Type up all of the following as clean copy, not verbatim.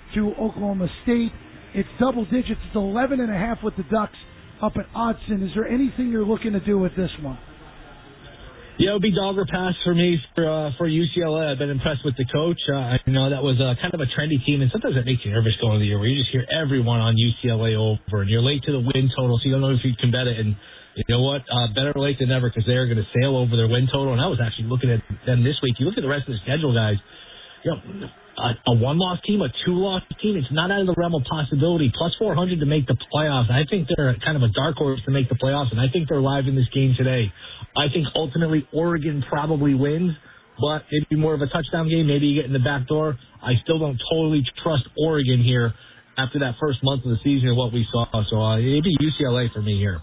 to Oklahoma State. It's double digits. It's 11.5 with the Ducks up at Autzen. Is there anything you're looking to do with this one? Yeah, it would be dog or pass for me for UCLA. I've been impressed with the coach. I know that was kind of a trendy team, and sometimes it makes you nervous going into the year where you just hear everyone on UCLA over, and you're late to the win total, so you don't know if you can bet it. And you know what? Better late than never, because they're going to sail over their win total. And I was actually looking at them this week. You look at the rest of the schedule, guys. You know, a one-loss team, a two-loss team, it's not out of the realm of possibility. Plus 400 to make the playoffs. I think they're kind of a dark horse to make the playoffs, and I think they're live in this game today. I think ultimately Oregon probably wins, but it'd be more of a touchdown game. Maybe you get in the back door. I still don't totally trust Oregon here after that first month of the season and what we saw. So it'd be UCLA for me here.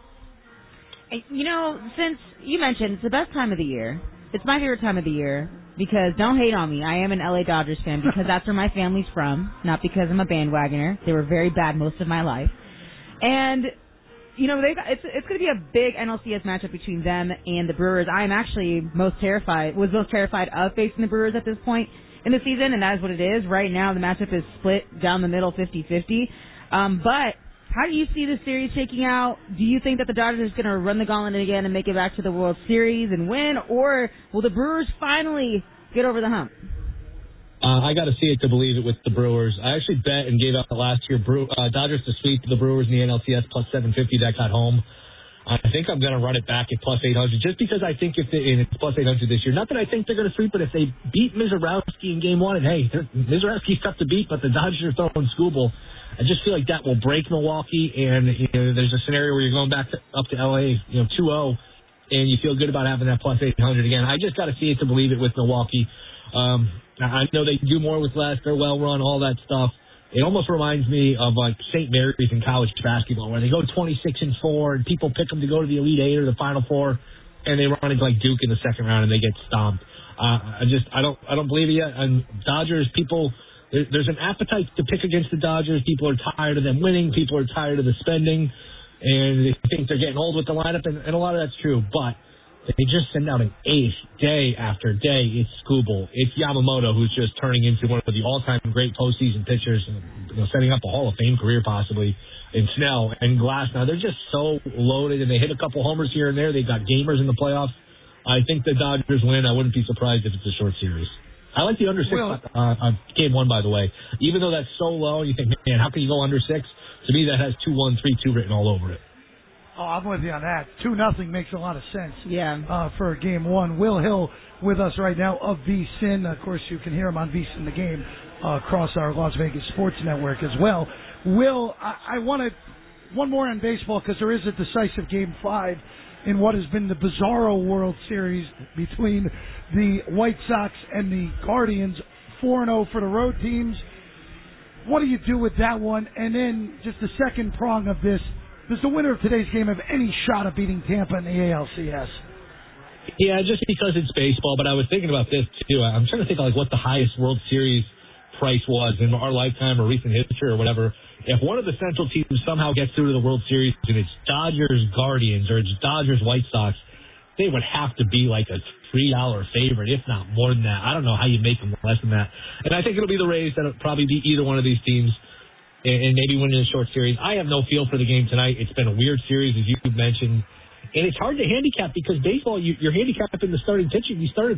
You know, since you mentioned it's the best time of the year, it's my favorite time of the year. Because don't hate on me, I am an LA Dodgers fan because that's where my family's from, not because I'm a bandwagoner. They were very bad most of my life. And, you know, it's going to be a big NLCS matchup between them and the Brewers. I am actually most terrified of facing the Brewers at this point in the season, and that is what it is. Right now, the matchup is split down the middle 50-50. But how do you see this series shaking out? Do you think that the Dodgers are going to run the gauntlet again and make it back to the World Series and win? Or will the Brewers finally get over the hump? I got to see it to believe it with the Brewers. I actually bet and gave out the last year Dodgers to sweep the Brewers in the NLCS plus 750 that got home. I think I'm going to run it back at plus 800 just because I think and it's plus 800 this year. Not that I think they're going to sweep, but if they beat Mizorowski in game one, and hey, Mizorowski's tough to beat, but the Dodgers are throwing Skubal. I just feel like that will break Milwaukee, and there's a scenario where you're going back up to LA, 2-0, and you feel good about having that plus 800 again. I just got to see it to believe it with Milwaukee. I know they do more with less. They're well run, all that stuff. It almost reminds me of like St. Mary's in college basketball, where they go 26-4, and people pick them to go to the Elite Eight or the Final Four, and they run into like Duke in the second round and they get stomped. I don't believe it yet. And Dodgers people. There's an appetite to pick against the Dodgers. People are tired of them winning. People are tired of the spending. And they think they're getting old with the lineup, and a lot of that's true. But they just send out an ace day after day. It's Skubal. It's Yamamoto, who's just turning into one of the all-time great postseason pitchers, setting up a Hall of Fame career possibly. And Snell and Glass. Now, they're just so loaded, and they hit a couple homers here and there. They've got gamers in the playoffs. I think the Dodgers win. I wouldn't be surprised if it's a short series. I like the under 6 on game one, by the way. Even though that's so low, you think, man, how can you go under 6? To me, that has 2-1, 3-2 written all over it. Oh, I'm with you on that. 2-0 makes a lot of sense. Yeah. For game one. Will Hill with us right now of VSiN. Of course, you can hear him on VSiN The Game across our Las Vegas Sports Network as well. Will, I wanted one more on baseball because there is a decisive game 5 in what has been the bizarro World Series between the White Sox and the Guardians. 4-0 for the road teams. What do you do with that one? And then just the second prong of this, does the winner of today's game have any shot of beating Tampa in the ALCS? Yeah, just because it's baseball, but I was thinking about this too. I'm trying to think of like what the highest World Series price was in our lifetime or recent history or whatever. If one of the Central teams somehow gets through to the World Series and it's Dodgers-Guardians or it's Dodgers-White Sox, they would have to be like a $3 favorite, if not more than that. I don't know how you make them less than that. And I think it'll be the Rays that'll probably beat either one of these teams and maybe win in a short series. I have no feel for the game tonight. It's been a weird series, as you've mentioned. And it's hard to handicap because baseball, you're handicapping the starting pitching. These starting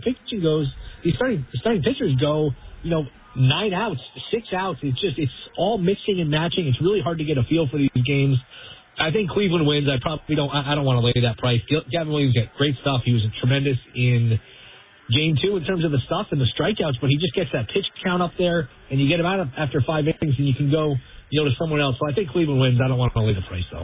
pitchers go, 9 outs, 6 outs. It's all mixing and matching. It's really hard to get a feel for these games. I think Cleveland wins. I don't want to lay that price. Gavin Williams got great stuff. He was tremendous in game 2 in terms of the stuff and the strikeouts, but he just gets that pitch count up there, and you get him out after 5 innings, and you can go, to someone else. So I think Cleveland wins. I don't want to lay the price though.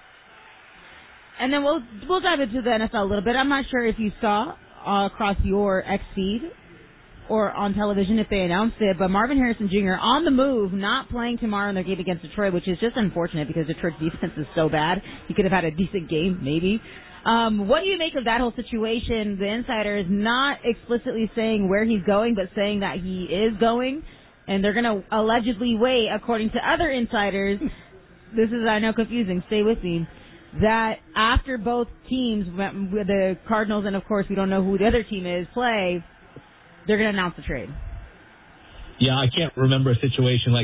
And then we'll dive into the NFL a little bit. I'm not sure if you saw across your X feed or on television if they announced it, but Marvin Harrison Jr. on the move, not playing tomorrow in their game against Detroit, which is just unfortunate because Detroit's defense is so bad. He could have had a decent game, maybe. What do you make of that whole situation? The insider is not explicitly saying where he's going, but saying that he is going, and they're going to allegedly wait, according to other insiders. This is, I know, confusing. Stay with me. That after both teams, the Cardinals and, of course, we don't know who the other team is, play, they're going to announce the trade. Yeah, I can't remember a situation like